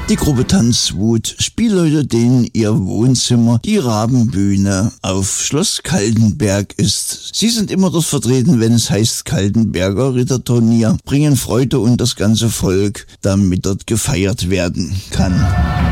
Die Gruppe Tanzwut spielt heute denen ihr Wohnzimmer die Rabenbühne auf Schloss Kaltenberg ist. Sie sind immer dort vertreten, wenn es heißt Kaltenberger Ritterturnier, bringen Freude und das ganze Volk, damit dort gefeiert werden kann.